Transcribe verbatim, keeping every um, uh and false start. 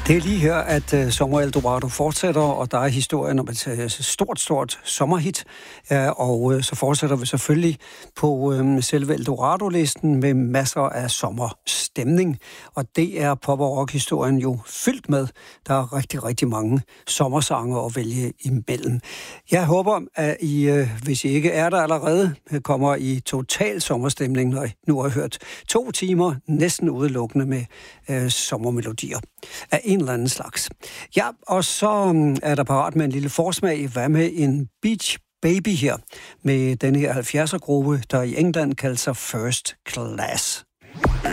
Det er lige her, at uh, Sommer Eldorado fortsætter, og der er historien om et uh, stort, stort sommerhit. Uh, og uh, så fortsætter vi selvfølgelig på uh, selve Eldorado-listen med masser af sommerstemning. Og det er pop- og rock-historien jo fyldt med. Der er rigtig, rigtig mange sommersange at vælge imellem. Jeg håber, at I, uh, hvis I ikke er der allerede, kommer i total sommerstemning, når I nu har hørt to timer næsten udelukkende med uh, sommermelodier af en eller anden slags. Ja, og så er der parat med en lille forsmag. Hvad med en Beach Baby her, med den her halvfjerdser-gruppe, der i England kalder sig First Class.